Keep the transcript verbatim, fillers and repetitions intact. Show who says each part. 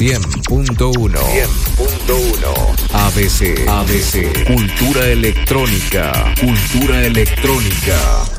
Speaker 1: cien punto uno. cien punto uno. A B C. A B C. Cultura electrónica. Cultura electrónica.